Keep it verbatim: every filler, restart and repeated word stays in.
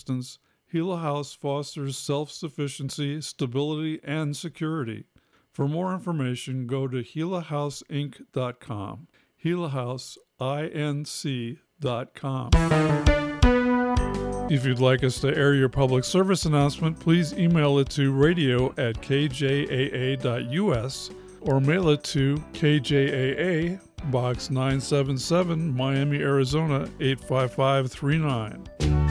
Gila House fosters self-sufficiency, stability, and security. For more information, go to Gila House Inc dot com. Gila House Inc dot com. If you'd like us to air your public service announcement, please email it to radio at k j a a dot u s or mail it to K J A A, Box nine seven seven, Miami, Arizona eight five five three nine.